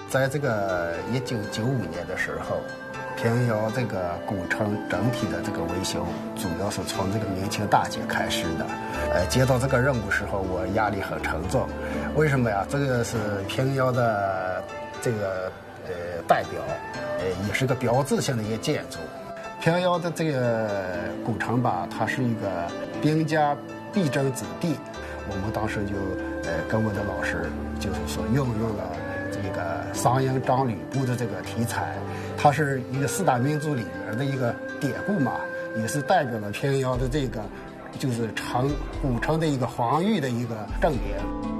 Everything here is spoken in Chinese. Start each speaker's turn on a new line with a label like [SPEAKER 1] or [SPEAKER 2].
[SPEAKER 1] 在这个1995年的时候，平遥这个古城整体的这个维修，主要是从这个明清大捷开始的。接到这个任务时候，我压力很沉重。为什么呀？这个是平遥的这个代表，也是个标志性的一个建筑。平遥的这个古城吧，它是一个兵家必争之地。我们当时就跟我的老师就是说运用了这个商鞅张吕布的这个题材，它是一个四大名著里面的一个典故嘛，也是代表了平遥的这个就是古城的一个防御的一个正典。